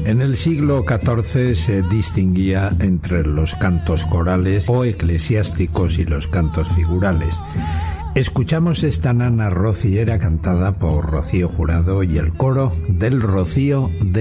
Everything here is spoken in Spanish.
En el siglo XIV se distinguía entre los cantos corales o eclesiásticos y los cantos figurales. Escuchamos esta nana rociera cantada por Rocío Jurado y el coro del Rocío de